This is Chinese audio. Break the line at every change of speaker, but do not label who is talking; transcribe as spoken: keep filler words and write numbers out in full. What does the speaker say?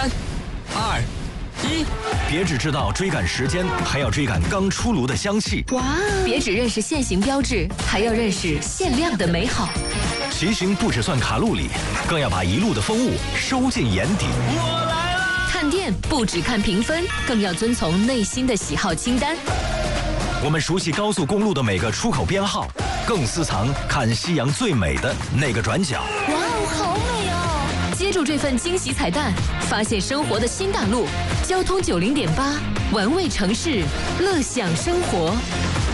三、二、一，
别只知道追赶时间，还要追赶刚出炉的香气。
哇！别只认识限行标志，还要认识限量的美好。
骑行不只算卡路里，更要把一路的风物收进眼底。
我来啦！
看店不只看评分，更要遵从内心的喜好清单。
我们熟悉高速公路的每个出口编号，更私藏看夕阳最美的那个转角。
哇哦，好美哦！接住这份惊喜彩蛋，发现生活的新大陆。交通九零点八，玩味城市，乐享生活。